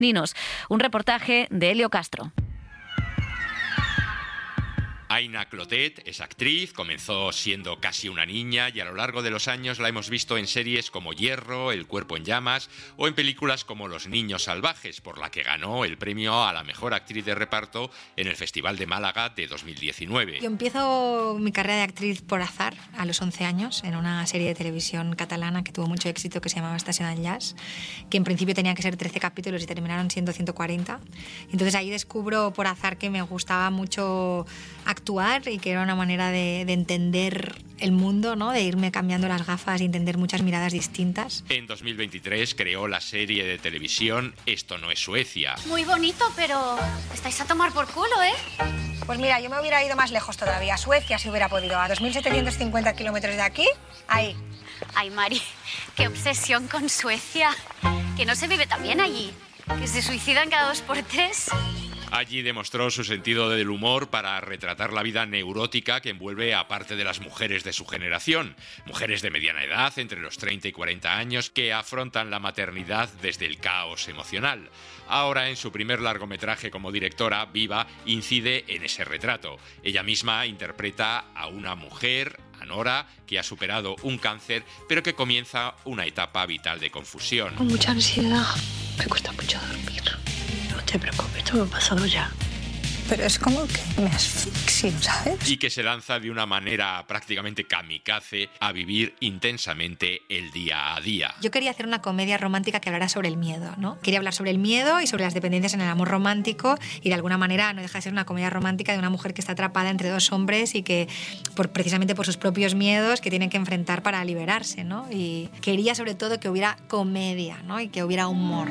Ninos, un reportaje de Elio Castro. Aina Clotet es actriz, comenzó siendo casi una niña y a lo largo de los años la hemos visto en series como Hierro, El cuerpo en llamas o en películas como Los niños salvajes, por la que ganó el premio a la mejor actriz de reparto en el Festival de Málaga de 2019. Yo empiezo mi carrera de actriz por azar a los 11 años en una serie de televisión catalana que tuvo mucho éxito que se llamaba Estación Enllaç, que en principio tenían que ser 13 capítulos y terminaron siendo 140. Entonces ahí descubro por azar que me gustaba mucho actuar y que era una manera de entender el mundo, ¿no? De irme cambiando las gafas y entender muchas miradas distintas. En 2023 creó la serie de televisión Esto no es Suecia. Muy bonito, pero estáis a tomar por culo, ¿eh? Pues mira, yo me hubiera ido más lejos todavía. Suecia si hubiera podido. A 2.750 kilómetros de aquí, ahí. Ay, Mari, qué obsesión con Suecia. Que no se vive tan bien allí. Que se suicidan cada 2 por 3. Allí demostró su sentido del humor para retratar la vida neurótica que envuelve a parte de las mujeres de su generación. Mujeres de mediana edad, entre los 30 y 40 años, que afrontan la maternidad desde el caos emocional. Ahora, en su primer largometraje como directora, Viva incide en ese retrato. Ella misma interpreta a una mujer, a Nora, que ha superado un cáncer, pero que comienza una etapa vital de confusión. Con mucha ansiedad, me cuesta mucho dormir. No te preocupes, todo me ha pasado ya. Pero es como que me asfixio, ¿sabes? Y que se lanza de una manera prácticamente kamikaze a vivir intensamente el día a día. Yo quería hacer una comedia romántica que hablara sobre el miedo, ¿no? Quería hablar sobre el miedo y sobre las dependencias en el amor romántico y de alguna manera no deja de ser una comedia romántica de una mujer que está atrapada entre dos hombres y que precisamente por sus propios miedos que tienen que enfrentar para liberarse, ¿no? Y quería sobre todo que hubiera comedia, ¿no? Y que hubiera humor.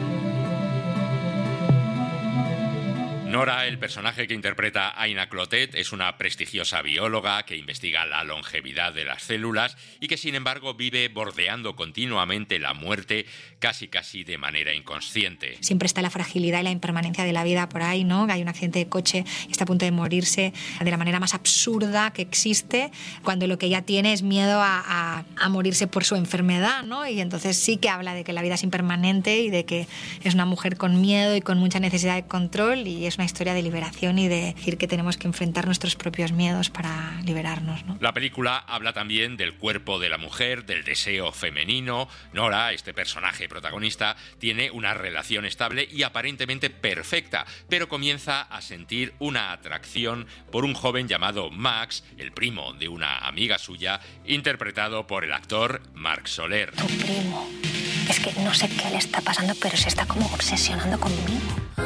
Nora, el personaje que interpreta Aina Clotet, es una prestigiosa bióloga que investiga la longevidad de las células y que, sin embargo, vive bordeando continuamente la muerte casi de manera inconsciente. Siempre está la fragilidad y la impermanencia de la vida por ahí, ¿no? Hay un accidente de coche y está a punto de morirse de la manera más absurda que existe, cuando lo que ella tiene es miedo a morirse por su enfermedad, ¿no? Y entonces sí que habla de que la vida es impermanente y de que es una mujer con miedo y con mucha necesidad de control, y es una historia de liberación y de decir que tenemos que enfrentar nuestros propios miedos para liberarnos, ¿no? La película habla también del cuerpo de la mujer, del deseo femenino. Nora, este personaje protagonista, tiene una relación estable y aparentemente perfecta, pero comienza a sentir una atracción por un joven llamado Max, el primo de una amiga suya, interpretado por el actor Marc Soler. Tu primo. Es que no sé qué le está pasando, pero se está como obsesionando conmigo.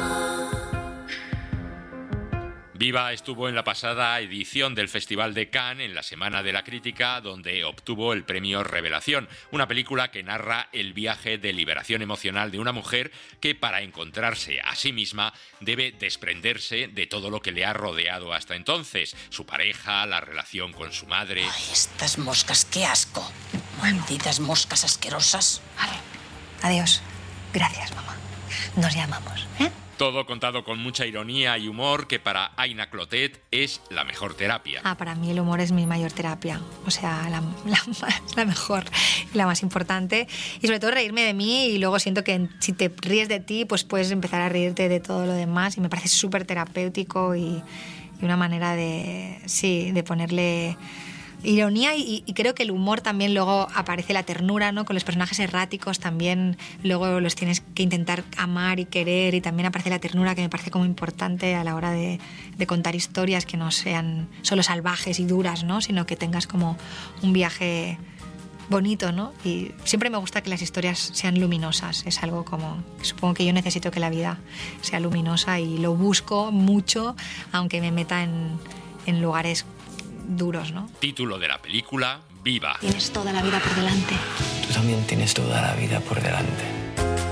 Viva estuvo en la pasada edición del Festival de Cannes, en la Semana de la Crítica, donde obtuvo el premio Revelación, una película que narra el viaje de liberación emocional de una mujer que, para encontrarse a sí misma, debe desprenderse de todo lo que le ha rodeado hasta entonces: su pareja, la relación con su madre. Ay, estas moscas, qué asco. Malditas moscas asquerosas. Vale. Adiós. Gracias, mamá. Nos llamamos, ¿eh? Todo contado con mucha ironía y humor, que para Aina Clotet es la mejor terapia. Para mí el humor es mi mayor terapia, o sea, la mejor y la más importante. Y sobre todo reírme de mí, y luego siento que si te ríes de ti, pues puedes empezar a reírte de todo lo demás, y me parece súper terapéutico y una manera de ponerle ironía, y creo que el humor también. Luego aparece la ternura, ¿no? Con los personajes erráticos también luego los tienes que intentar amar y querer, y también aparece la ternura, que me parece como importante a la hora de contar historias que no sean solo salvajes y duras, ¿no? Sino que tengas como un viaje bonito, ¿no? Y siempre me gusta que las historias sean luminosas. Es algo como, supongo que yo necesito que la vida sea luminosa y lo busco mucho, aunque me meta en lugares duros, ¿no? Título de la película: Viva. Tienes toda la vida por delante. Tú también tienes toda la vida por delante.